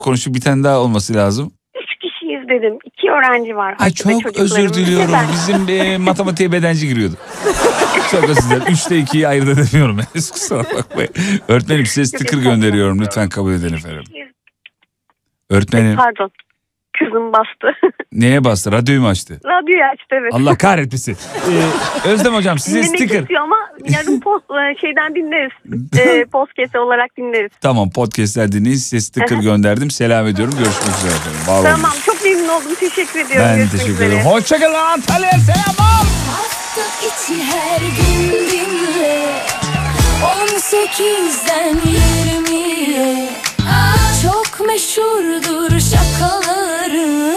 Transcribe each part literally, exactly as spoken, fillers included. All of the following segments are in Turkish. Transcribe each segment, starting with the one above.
konuşup bir tane daha olması lazım. Üç kişiyiz dedim. İki öğrenci var. Ay çok özür diliyorum. Bizim e, matematiğe bedenci giriyordu. Çok özür dilerim. Üçte ikiyi ayırt edemiyorum. Kusura bakmayın. Öğretmenim size sticker gönderiyorum. Lütfen kabul edin efendim. Öğretmenim. Pardon. Kızım bastı. Neye bastı? Radyoyu mu açtı? Radyoyu açtı, evet. Allah kahretmesin. Ee, Özlem hocam size Dinlemek sticker. istiyor ama yarın post, şeyden dinleriz. e, podcast olarak dinleriz. Tamam, podcastler dinleyin. Size sticker gönderdim. Selam ediyorum. Görüşmek üzere efendim. Bağlı Tamam oluruz. çok memnun oldum. Teşekkür ediyorum. Ben Görüşmek teşekkür üzere. ederim. Hoşçakalın Antalya. Selamlar. Hafta içi her gün dinle. on sekizden yirmiye. Çok meşhurdur şakaları.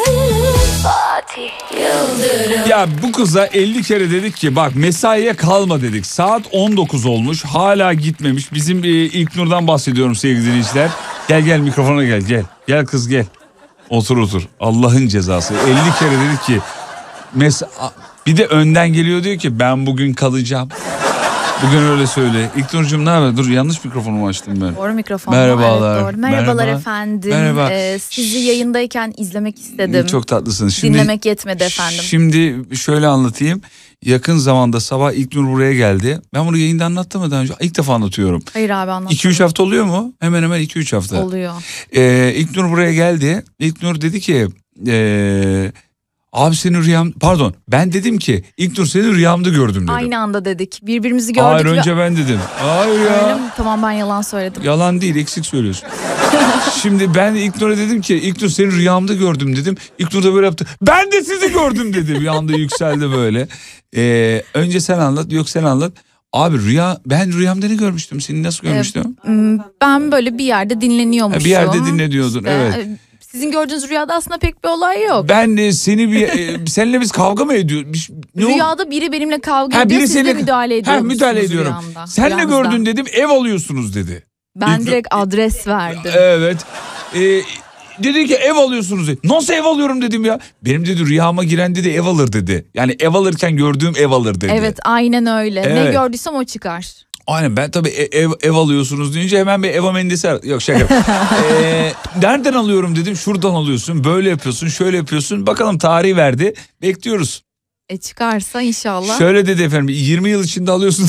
Fatih Yıldırım. Ya bu kıza elli kere dedik ki bak mesaiye kalma dedik. Saat on dokuz olmuş. Hala gitmemiş. Bizim e, İlknur'dan bahsediyorum sevgili dinleyiciler. Gel gel mikrofona gel gel. Gel kız gel. Otur otur. Allah'ın cezası. elli kere dedik ki mes bir de önden geliyor diyor ki ben bugün kalacağım. Bugün öyle söyle. İlknur'cum ne haber? Dur yanlış mikrofonumu açtım ben. Doğru mikrofon. Merhabalar. Evet, doğru. Merhabalar Merhaba. efendim. Merhaba. Ee, sizi yayındayken izlemek istedim. Çok tatlısınız. Şimdi, Dinlemek yetmedi efendim. Şimdi şöyle anlatayım. Yakın zamanda sabah İlknur buraya geldi. Ben bunu yayında anlattım mı daha önce? İlk defa anlatıyorum. Hayır abi anlatsana. iki üç hafta oluyor mu? Hemen hemen iki üç hafta. Oluyor. Ee, İlknur buraya geldi. İlknur dedi ki... Ee, abi senin rüyam... Pardon ben dedim ki İlknur seni rüyamda gördüm dedim. Aynı anda dedik. Birbirimizi gördük. Hayır önce ve... ben dedim. Hayır ya. Öyle mi? Tamam ben yalan söyledim. Yalan değil, eksik söylüyorsun. Şimdi ben İlknur'a dedim ki İlknur seni rüyamda gördüm dedim. İlknur da böyle yaptı. Ben de sizi gördüm dedi. Bir anda yükseldi böyle. Ee, önce sen anlat, yok sen anlat. Abi rüya, ben rüyamda ne görmüştüm? Seni nasıl görmüştüm? Ee, ben böyle bir yerde dinleniyormuşum. Ha, bir yerde dinle diyordun, İşte, evet. Sizin gördüğünüz rüyada aslında pek bir olay yok. Ben de seni bir e, seninle biz kavga mı ediyoruz? Ne Rüyada biri benimle kavga ha, ediyor, biri siz de seninle... müdahale ediyorsunuz Ha, müdahale ediyorum. rüyamda. Sen ne Rüyanızda. gördün dedim, ev alıyorsunuz dedi. Ben İlknur... direkt adres verdim. Evet. Ee, dedi ki ev alıyorsunuz dedi. Nasıl ev alıyorum dedim ya. Benim dedi rüyama giren dedi ev alır dedi. Yani ev alırken gördüğüm ev alır dedi. Evet aynen öyle. Evet. Ne gördüysem o çıkar. Aynen ben tabii ev, ev alıyorsunuz deyince hemen bir Eva Mendes'i ar- yok şaka. ee, nereden alıyorum dedim, şuradan alıyorsun, böyle yapıyorsun, şöyle yapıyorsun. Bakalım tarihi verdi, bekliyoruz. E çıkarsa inşallah. Şöyle dedi efendim, yirmi yıl içinde alıyorsun.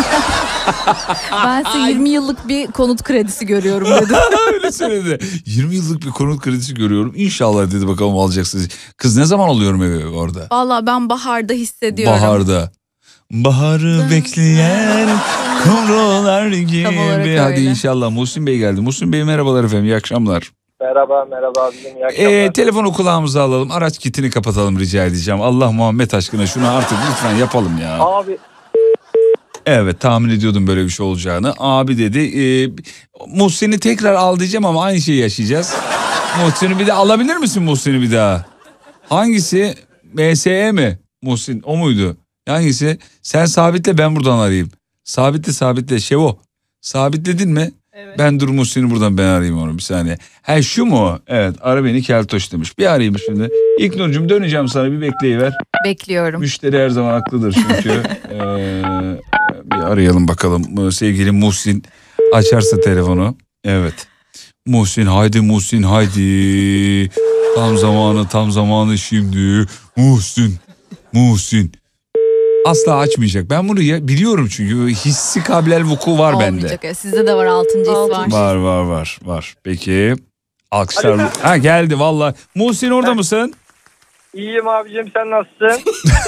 Ben size yirmi yıllık bir konut kredisi görüyorum dedim. Öyle söyledi. yirmi yıllık bir konut kredisi görüyorum. İnşallah dedi, bakalım alacaksınız. Kız ne zaman alıyorum evi orada? Vallahi ben baharda hissediyorum. Baharda. Baharı bekleyen kumrular gibi. Hadi öyle. inşallah. Muhsin Bey geldi. Muhsin Bey merhabalar efendim, iyi akşamlar. Merhaba merhaba abicim, iyi akşamlar. Ee, telefonu kulağımıza alalım, araç kitini kapatalım rica edeceğim. Allah Muhammed aşkına şunu artık lütfen yapalım ya. Abi. Evet, tahmin ediyordum böyle bir şey olacağını. Abi dedi. E, Muhsin'i tekrar al diyeceğim ama aynı şeyi yaşayacağız. Muhsin'i bir de alabilir misin Muhsin'i bir daha? Hangisi? M S E mi? Muhsin o muydu? Hangisi? Sen sabitle, ben buradan arayayım. Sabitle sabitle. Şevo. Sabitledin mi? Evet. Ben dur Muhsin'i buradan ben arayayım onu bir saniye. Ha şu mu? Evet, ara beni Keltoş demiş. Bir arayayım şimdi. İlknur'cum döneceğim sana, bir bekleyiver. Bekliyorum. Müşteri her zaman haklıdır çünkü. ee, bir arayalım bakalım. Sevgili Muhsin açarsa telefonu. Evet. Muhsin haydi Muhsin haydi. Tam zamanı tam zamanı şimdi. Muhsin. Muhsin. Asla açmayacak. Ben bunu ya, biliyorum çünkü hissi kabilel vuku var Olmayacak. bende. Ya. Sizde de var altıncı his var. Var var var var. Peki. Alkışlar. Ha geldi vallahi. Muhsin orada mısın? İyiyim abicim, sen nasılsın?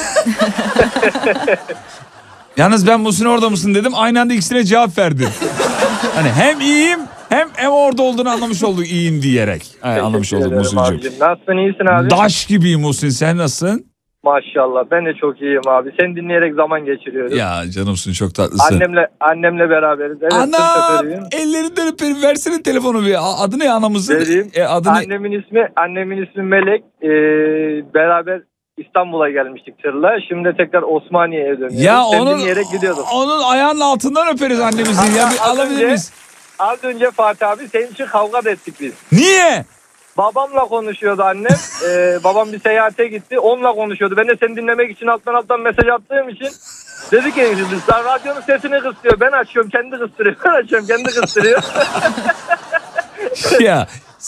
Yalnız ben Muhsin orada mısın dedim. Aynı anda ikisine cevap verdi. Hani hem iyiyim hem hem orada olduğunu anlamış olduk iyiyim diyerek. Ay, anlamış olduk Muhsin'cim. Nasılsın, iyisin abi? Daş gibiyim Muhsin, sen nasılsın? Maşallah ben de çok iyiyim abi. Seni dinleyerek zaman geçiriyorum. Ya canımsın, çok tatlısın. Annemle annemle beraberiz. Evet, ana ellerinden öperim, versene telefonu bir. Adı ne anamızın? Vereyim. E, adı ne? Annemin ismi annemin ismi Melek. Ee, beraber İstanbul'a gelmiştik tırla. Şimdi tekrar Osmaniye'ye dönüyoruz. Ya Seni onun dinleyerek gidiyordum. onun ayağının altından öperiz annemizi. Ya bir alabilir miyiz? Az önce Fatih abi senin için kavga da ettik biz. Niye? Babamla konuşuyordu annem. Ee, babam bir seyahate gitti. Onunla konuşuyordu. Ben de seni dinlemek için alttan alttan mesaj attığım için dedi ki sen radyonun sesini kısıyor. Ben açıyorum kendi kıstırıyor. Ben açıyorum kendi kıstırıyor. Ya